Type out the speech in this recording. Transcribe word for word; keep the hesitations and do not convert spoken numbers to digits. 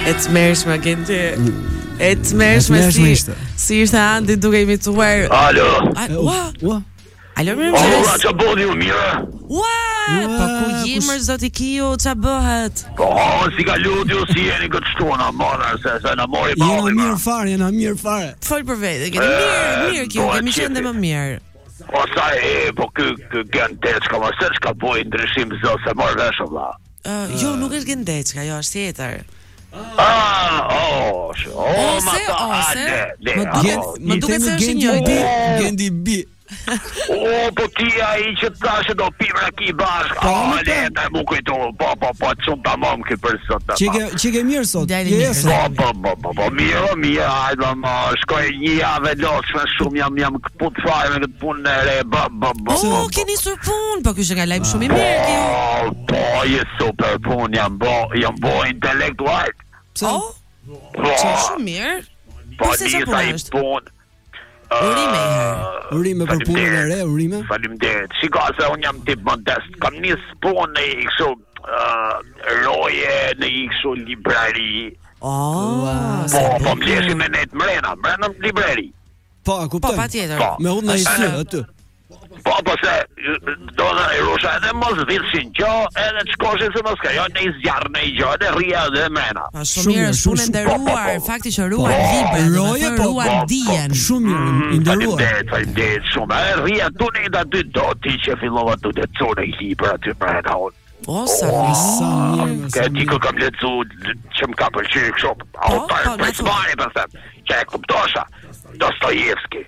E të mërshme, Gendi. E të mërshme si, si ishte Andi duke imituar. Alo. Ua. Ua. Alo, mirë Ua, mëngjes. që bodi u mirë? Ua, po ku jimër zoti Kiu, qa bëhet? Po, si ka lutju, si jeni këtë shtuna, mëna, se se në mori Jena balli. mirë fare, jena mirë fare. Fol për vete, keni mirë, mirë Kiu, kemi qenë dhe më mirë. Po sa e, po kë kë Gendet, çka më se çka boi ndryshim zot, se mor vesh valla. Uh, jo, nuk është Gendeçka, jo, është tjetër. Ah, oh, oh, Ose, ose, Më më duket se është njëjti. Gendi bi. O, po ti ai që tash do pim raki bashk. Po, Ah, më le të- ta më kujto. Po, po, po, çum tamam kë për sot. Çe ke çe ke mirë sot? Djali Je mirë. sot. Po, po, po, po, po, mirë, mirë, hajde më, shkoj një javë lotshme shumë, jam jam këput fare me këtë punë e re, ba, ba, ba, Oh, ba, keni sur punë, po ky është nga lajm shumë i mirë Kiu. Oh, po, je super punë, jam bo, jam bo intelektual. Pse? Oh, Po, shumë mirë. po, Pse çfarë disa punë i është? punë. Urime i herë. Urime për punën e re, urime. Faleminderit. Shiko se un jam tip modest. Kam nis punë në i kështu uh, roje në i kështu librari. Oh, Po, po mleshi me net mrena, mrena në librari. Po, e po kuptoj. patjetër. Po. Me udhë në isë aty. Po, po se do dhe e rusha edhe mos vitsin qo, edhe të shkoshin se mos ka jo në i zjarë në i gjo, edhe rria dhe mrena. Pa Shumë shumë mirë, mirë, është punë shumë- nderuar, po, po, po. fakti që ruan Po, librat, roje, po, ruan po, po. dijen. Shumë mirë, i nderuar. Faleminderit, faleminderit shumë. E rria tu në i da dy do ti që fillova të të cune i libra aty mrena unë. O, sa Sa mirë. mirë, Ka sa ti kë mirë. kam lecu që më ka pëlqyer kështu. Po, Autor po, për na thu. smari për them. Që e kuptosha. Dostojevski.